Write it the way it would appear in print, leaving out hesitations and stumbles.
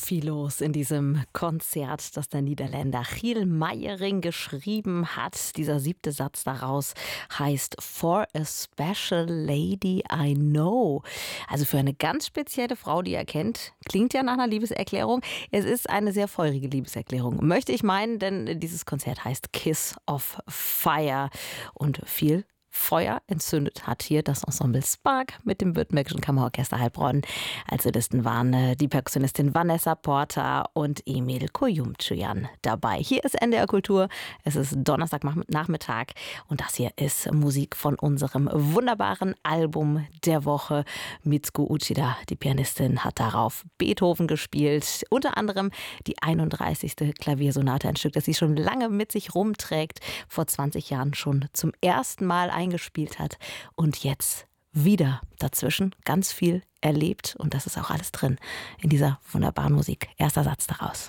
viel los in diesem Konzert, das der Niederländer Giel Meiering geschrieben hat. Dieser 7. Satz daraus heißt For a Special Lady I Know. Also für eine ganz spezielle Frau, die er kennt. Klingt ja nach einer Liebeserklärung. Es ist eine sehr feurige Liebeserklärung, möchte ich meinen, denn dieses Konzert heißt Kiss of Fire. Und viel Feuer entzündet hat hier das Ensemble Spark mit dem Württembergischen Kammerorchester Heilbronn. Als Solisten waren die Perkussionistin Vanessa Porter und Emil Kuyumchuyan dabei. Hier ist NDR Kultur. Es ist Donnerstagnachmittag und das hier ist Musik von unserem wunderbaren Album der Woche. Mitsuko Uchida, die Pianistin, hat darauf Beethoven gespielt. Unter anderem die 31. Klaviersonate, ein Stück, das sie schon lange mit sich rumträgt, vor 20 Jahren schon zum ersten Mal eingespielt hat und jetzt wieder dazwischen ganz viel erlebt und das ist auch alles drin in dieser wunderbaren Musik. Erster Satz daraus.